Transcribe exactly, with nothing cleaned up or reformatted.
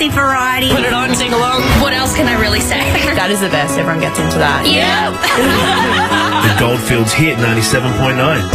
classic variety. Put it on, sing along. What else can I really say? That is the best. Everyone gets into that. Yeah. The Goldfields hit ninety-seven point nine.